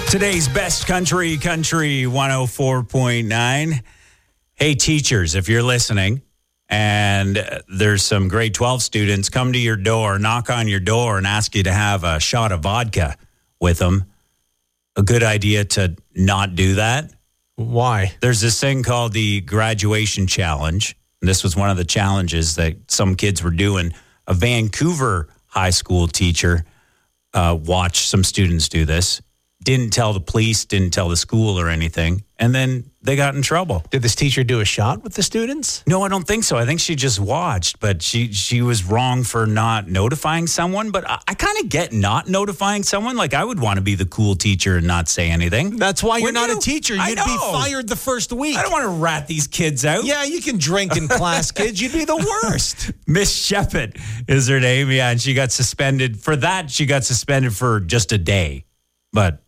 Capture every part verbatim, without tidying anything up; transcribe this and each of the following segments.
Today's best country, country one oh four point nine. Hey, teachers, if you're listening and there's some grade twelve students come to your door, knock on your door and ask you to have a shot of vodka with them, a good idea to not do that. Why? There's this thing called the graduation challenge. And this was one of the challenges that some kids were doing. A Vancouver high school teacher uh, watched some students do this. Didn't tell the police, didn't tell the school or anything. And then they got in trouble. Did this teacher do a shot with the students? No, I don't think so. I think she just watched, but she she was wrong for not notifying someone. But I, I kind of get not notifying someone. Like, I would want to be the cool teacher and not say anything. That's why you're Wouldn't not you? a teacher. I You'd know. be fired the first week. I don't want to rat these kids out. Yeah, you can drink in class, kids. You'd be the worst. Miss Shepard is her name. Yeah, and she got suspended. For that, she got suspended for just a day. But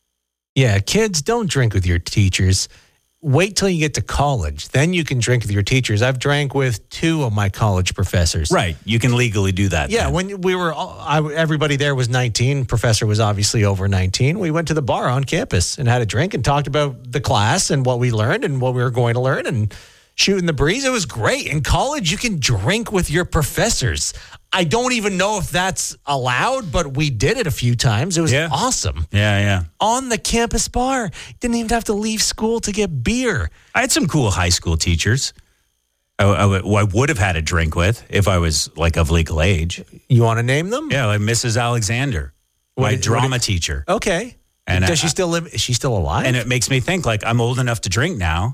yeah, kids, don't drink with your teachers. Wait till you get to college. Then you can drink with your teachers. I've drank with two of my college professors. right, you can legally do that. Yeah, then. when we were, all, I, everybody there was nineteen. Professor was obviously over nineteen. We went to the bar on campus and had a drink and talked about the class and what we learned and what we were going to learn and shooting the breeze. It was great. In college, you can drink with your professors. I don't even know if that's allowed, but we did it a few times. It was Yeah. awesome. Yeah, yeah. On the campus bar. Didn't even have to leave school to get beer. I had some cool high school teachers I, I, who I would have had a drink with if I was like of legal age. You want to name them? Yeah, like Missus Alexander, What my did- drama what did- teacher. Okay. And Does I- she still live? Is she still alive? And it makes me think like I'm old enough to drink now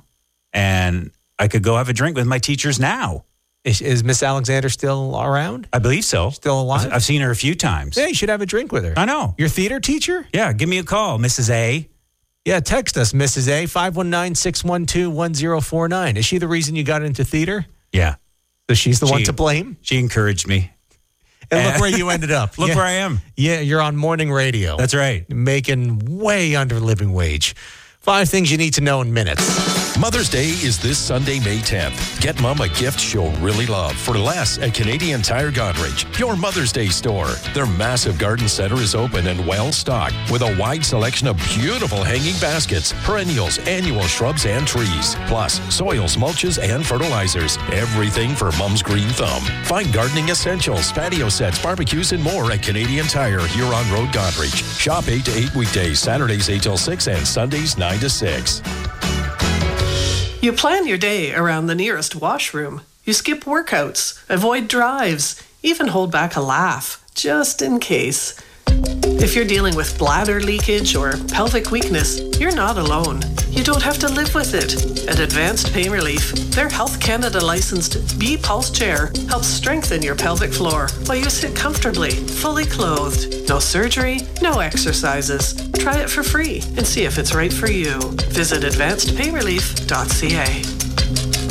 and I could go have a drink with my teachers now. Is, is Miss Alexander still around? I believe so. Still alive? I've, I've seen her a few times. Yeah, you should have a drink with her. I know. Your theater teacher? Yeah, give me a call, Missus A. Yeah, text us, Missus A, five one nine, six one two, one zero four nine. Is she the reason you got into theater? Yeah. So she's the She- one to blame? She encouraged me. And look where you ended up. Look yeah. where I am. Yeah, you're on morning radio. That's right. Making way under living wage. Five things you need to know in minutes. Mother's Day is this Sunday, May tenth. Get Mom a gift she'll really love for less at Canadian Tire Godrich, your Mother's Day store. Their massive garden center is open and well stocked with a wide selection of beautiful hanging baskets, perennials, annual shrubs, and trees. Plus, soils, mulches, and fertilizers. Everything for Mom's green thumb. Find gardening essentials, patio sets, barbecues, and more at Canadian Tire here on Road Godrich. Shop eight to eight weekdays, Saturdays eight till six, and Sundays nine to six. You plan your day around the nearest washroom. You skip workouts, avoid drives, even hold back a laugh, just in case. If you're dealing with bladder leakage or pelvic weakness, you're not alone. You don't have to live with it. At Advanced Pain Relief, their Health Canada licensed B-Pulse chair helps strengthen your pelvic floor while you sit comfortably, fully clothed. No surgery, no exercises. Try it for free and see if it's right for you. Visit advanced pain relief dot c a.